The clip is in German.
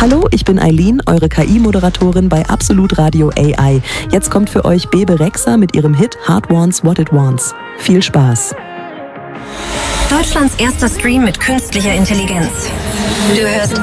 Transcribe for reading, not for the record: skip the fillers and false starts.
Hallo, ich bin Eileen, eure KI-Moderatorin bei Absolut Radio AI. Jetzt kommt für euch Bebe Rexha mit ihrem Hit Heart Wants What It Wants. Viel Spaß. Deutschlands erster Stream mit künstlicher Intelligenz. Du hörst